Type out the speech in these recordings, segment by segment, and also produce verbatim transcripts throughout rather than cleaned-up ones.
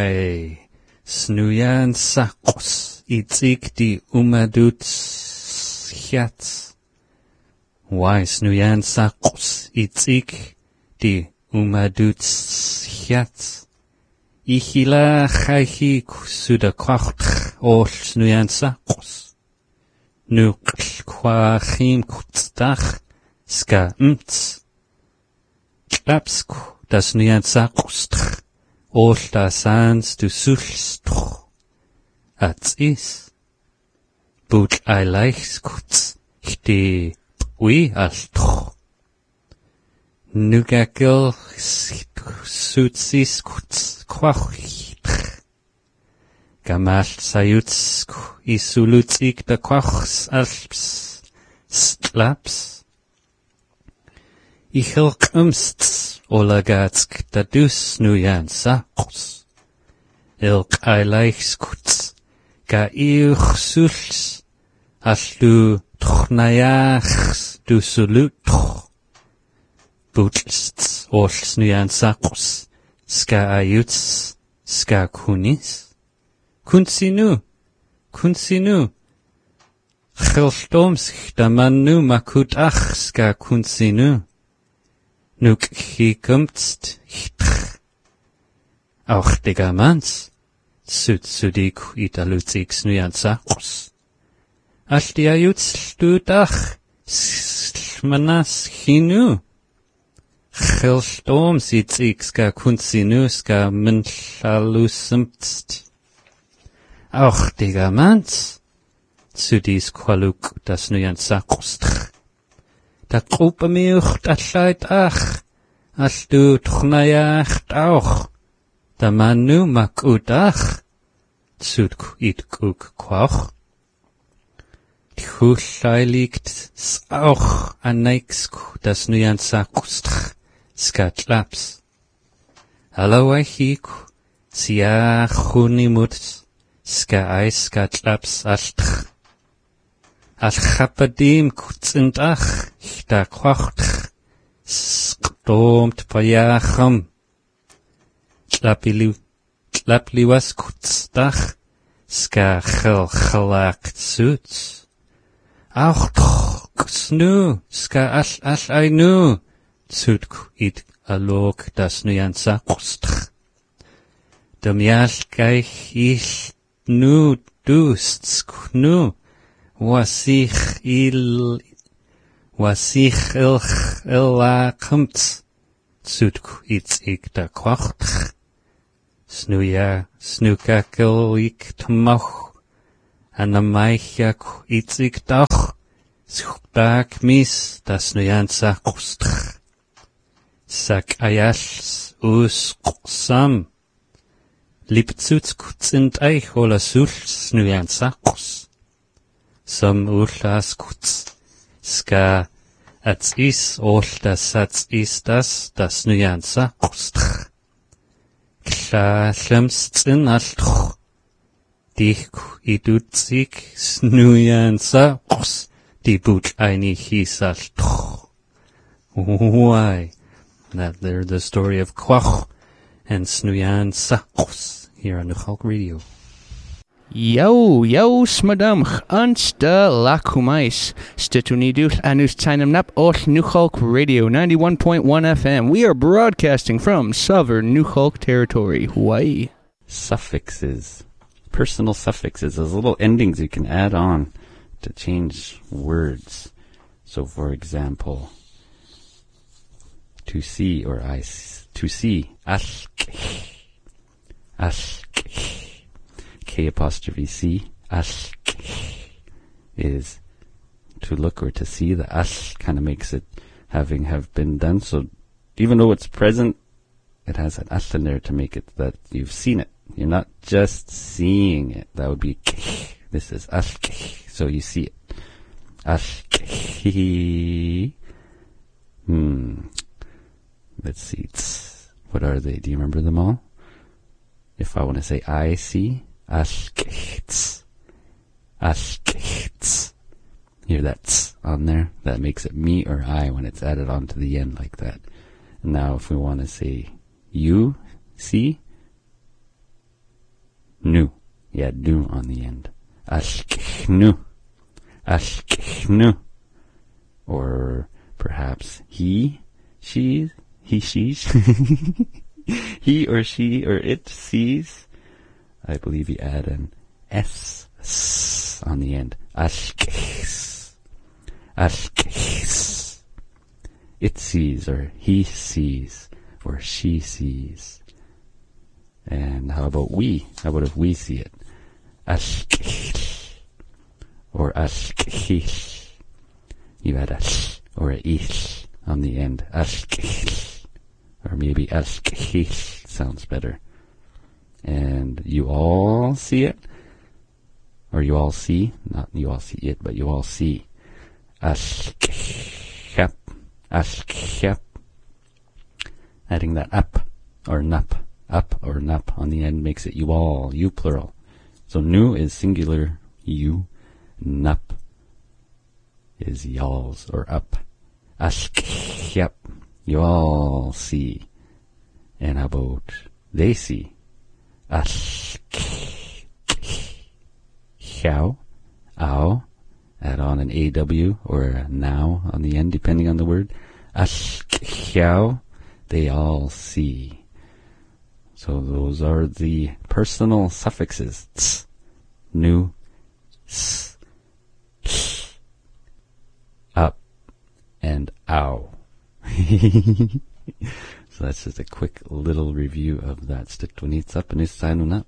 Why snuyan sakos itzik di umaduts hiats. Why snuyan sakos itzik di umaduts hiats. Ihila chaichi suda kwacht ol snuyan sakos. Nukl kwachim kutstach ska mts. Klapsku das nuyan sakostch. All da sans du sulstch. Ats is. Boot I likes kuts. Hti ui altch. Nugakil sutsis kuts kwachitch. Gamalt sayuts isulutsik da kwachs alps. Slaps. Ichilk umsts. Olagatsk da dus nuyan sakos. Ilk I likes kuts. Ga iuch suls. Allu tchnayachs du sulutch. Bootsts ols nuyan sakos. Ska ayuts. Ska kunis. Kunsinu. Kunsinu. Chilstomsk da manu makutach ska kunsinu. Nuk hi kumtst hitch. Auch diga mans. Sut sudik italutsik snuyan sakos. Alti ayuts studach. Slmanas hinu. Chilstom sitsik ska kunsinu ska menchalusumtst. Auch diga mans. Sudis kwaluk das nuyan sakostch. Da gruppe miuch da leid ach. Als du tchnayach auch. Da manu makudach. Zut it kuk kwach. Tchullai liegt auch aneiksku das nuyan sakostch. Skatlaps. Hallo aichiku. Sia chunimut. Ska ai skatlaps altch. Al chapadim kutsindach, da kwacht, skdomt payacham. Tlapili, tlapliwas kutstach, ska chel chalakt suits. Auch toch, snu, ska al al ainu, zutk id alog das nuyan sakostch. Dum yal gaich ich nu dust sknu. Wasich il, wasich ilch illa kumts, zutk itzig da kwacht. Snuya, snukakil ik tmoch, anamaikak itzig doch, schubak mis, da snuyan sakostch. Sak ayals us sam, lipzuts kutsint eich ola sults snuyan sakos. Some ullas kuts. Ska ats is oltas ats is das das nuyan sakostch. Kla lemstin altch. Dich idutsik snuyan sakos. Di boot aini his altch. Why? That they're the story of Kwach and Snuyan sakos here on Nuchalk Radio. Yo, yo, smadamch, ansta lakumais, stitunidul anus tainam nap ol Nuchalk Radio, ninety-one point one F M. We are broadcasting from southern Nuchalk territory, Hawaii. Suffixes, personal suffixes, those little endings you can add on to change words. So, for example, to see or I, to see, ashk, ashk. K apostrophe C, ashk, is to look or to see. The ash kind of makes it having have been done. So even though it's present, it has an ash in there to make it that you've seen it. You're not just seeing it. That would be k. This is ashk. So you see it. Ashk. Hmm. Let's see. What are they? Do you remember them all? If I want to say I see, ashk. Ashk. Hear that t's on there? That makes it me or I when it's added on to the end like that. And now if we want to say you see, nu. Yeah, nu on the end. Ashknu. Ashknu. Or perhaps he, she, he, she, he or she or it sees. I believe you add an S, s on the end. Ashkes. Ashkes. It sees, or he sees, or she sees. And how about we? How about if we see it? Ashkes. Or ashkes. You add a sh or a ish on the end. Ashkes. Or maybe ashkes sounds better. And you all see it? Or you all see? Not you all see it, but you all see. Ashkep. Ashkep. Adding that up or nup. Up or nup on the end makes it you all. You plural. So nu is singular. You. Nup is y'alls or up. Ashkep. You all see. And how about they see? Ashk. How. Ow. Add on an A W or a now on the end depending on the word. Ashk. How. They all see. So those are the personal suffixes. Ts, nu, s, sh, up, and ow. So that's just a quick little review of that. Stittunits up and up.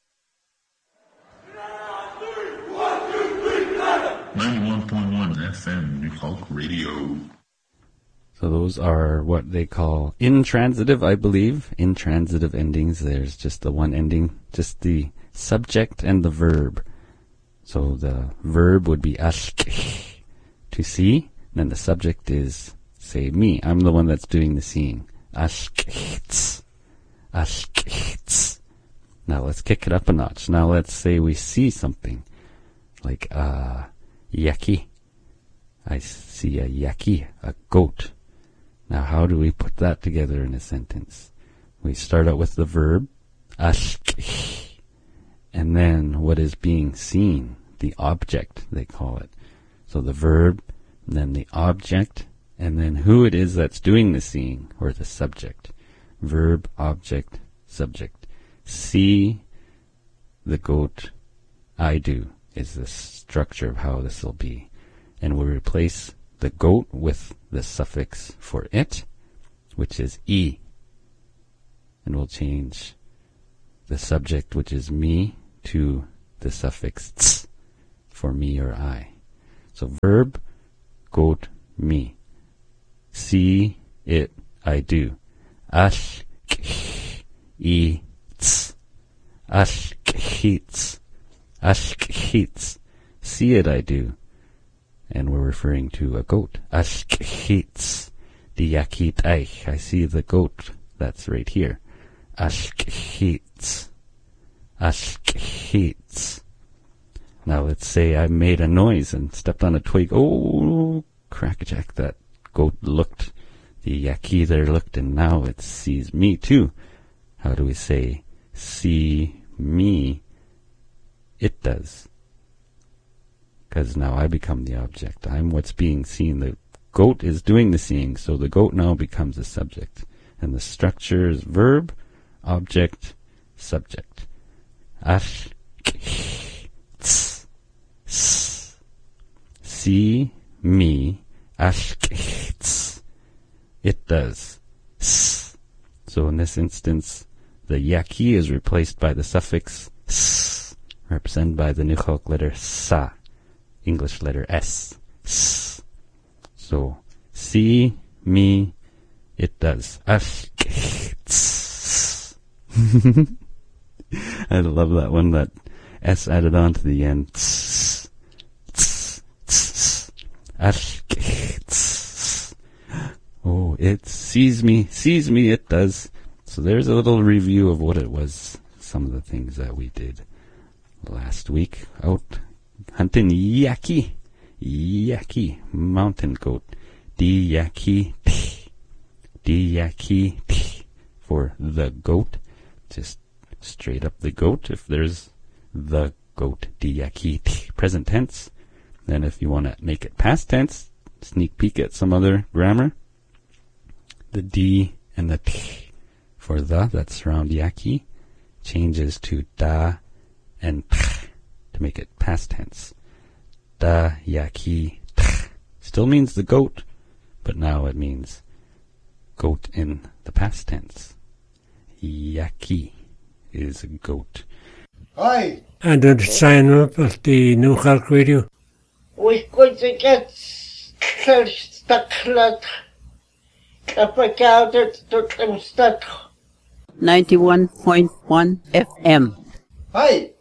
ninety-one point one F M New Hulk Radio. So those are what they call intransitive, I believe. Intransitive endings. There's just the one ending, just the subject and the verb. So the verb would be ashk, to see. Then the subject is, say, me. I'm the one that's doing the seeing. Ashk. Ashk. Now let's kick it up a notch. Now let's say we see something. Like, uh, yaki. I see a yaki, a goat. Now, how do we put that together in a sentence? We start out with the verb, ashk, and then what is being seen, the object, they call it. So the verb, and then the object, and then who it is that's doing the seeing, or the subject. Verb, object, subject. See the goat, I do, is the structure of how this will be. And we'll replace the goat with the suffix for it, which is e. And we'll change the subject, which is me, to the suffix ts for me or I. So verb, goat, me. See, it, I do. Ash, e, ts. Ash, ts. Ash, ts. See it, I do. And we're referring to a goat. Ashkits. The yakit eich. I see the goat. That's right here. Ashkits. Ashkits. Now let's say I made a noise and stepped on a twig. Oh, crackajack, that goat looked. The yaki there looked, and now it sees me too. How do we say see me? It does. Because now I become the object. I'm what's being seen. The goat is doing the seeing, so the goat now becomes the subject. And the structure is verb, object, subject. Ash, ts, s. See me, ash, ts. It does. S. So in this instance, the yaki is replaced by the suffix s, represented by the Nihok letter sa. English letter S. S. So, see, me, it does. Ash, I love that one, that S added on to the end. Ash, oh, it sees me, sees me, it does. So there's a little review of what it was, some of the things that we did last week out hunting yaki, yaki, mountain goat, the yaki, the yaki, for the goat, just straight up the goat if there's the goat, di yaki, present tense. Then if you want to make it past tense, sneak peek at some other grammar, the d and the t for the, that's around yaki, changes to da and t to make it past tense. Da yaki t still means the goat, but now it means goat in the past tense. Yaki is a goat. Hi. And then sign up at the New Hulk Radio. We're going to get stuck ninety-one point one F M. Hi.